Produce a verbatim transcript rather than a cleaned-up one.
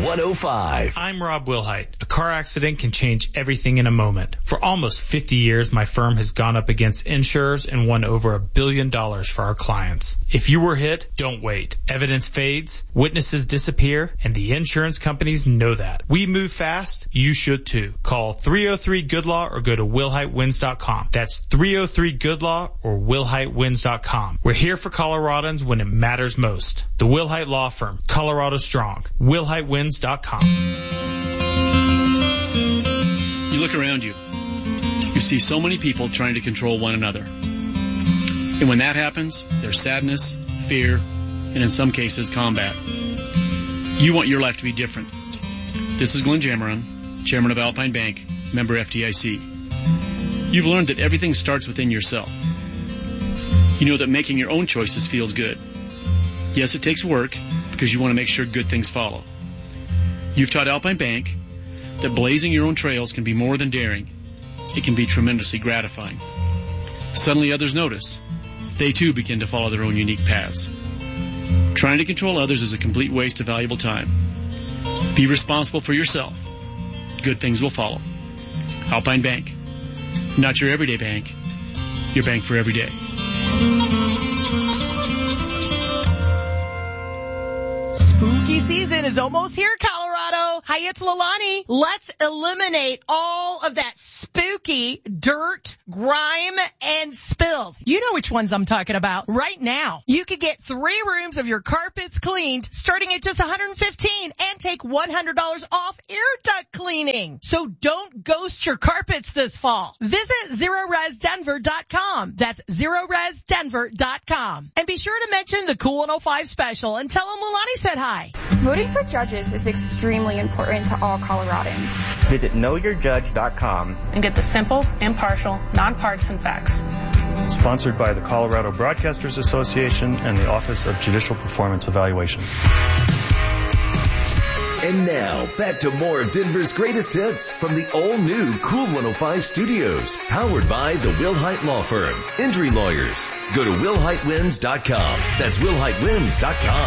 one oh five. I'm Rob Wilhite. A car accident can change everything in a moment. For almost fifty years, my firm has gone up against insurers and won over a billion dollars for our clients. If you were hit, don't wait. Evidence fades, witnesses disappear, and the insurance companies know that. We move fast, you should too. Call three oh three good law or go to wilhite wins dot com. That's three oh three good law or wilhite wins dot com. We're here for Coloradans when it matters most. The Wilhite Law Firm, Colorado Strong. wilhite wins dot com. You look around you. You see so many people trying to control one another. And when that happens, there's sadness, fear, and in some cases, combat. You want your life to be different. This is Glenn Jameron, Chairman of Alpine Bank, member F D I C. You've learned that everything starts within yourself. You know that making your own choices feels good. Yes, it takes work because you want to make sure good things follow. You've taught Alpine Bank that blazing your own trails can be more than daring. It can be tremendously gratifying. Suddenly others notice. They too begin to follow their own unique paths. Trying to control others is a complete waste of valuable time. Be responsible for yourself. Good things will follow. Alpine Bank. Not your everyday bank. Your bank for every day. Spooky season is almost here, Colorado. Hi, it's Leilani. Let's eliminate all of that spooky dirt, grime, and spills. You know which ones I'm talking about. Right now, you could get three rooms of your carpets cleaned starting at just one hundred fifteen dollars and take one hundred dollars off air duct cleaning. So don't ghost your carpets this fall. Visit zero res denver dot com. That's zero res denver dot com. And be sure to mention the Cool one oh five special and tell them Leilani said hi. Voting for judges is extremely important to all Coloradans. Visit know your judge dot com and get the simple, impartial, nonpartisan facts. Sponsored by the Colorado Broadcasters Association and the Office of Judicial Performance Evaluation. And now, back to more of Denver's greatest hits from the all-new Cool one oh five studios, powered by the Wilhite Law Firm, Injury Lawyers. Go to wilhite wins dot com. That's wilhite wins dot com.